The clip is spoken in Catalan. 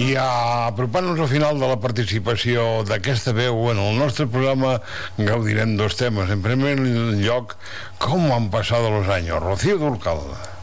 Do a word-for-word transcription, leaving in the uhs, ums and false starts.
I apropant-nos al final de la participació d'aquesta veu en el nostre programa, gaudirem dos temes. En primer lloc, com han passat los años. Rocío Dúrcal.